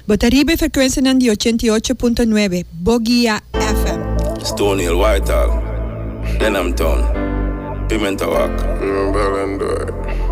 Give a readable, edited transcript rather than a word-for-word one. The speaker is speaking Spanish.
Botaribe frecuencia en 88.9, Bogia FM. Stony Hill, Whitehall, Denham Town, Pimento Walk. Bellendore.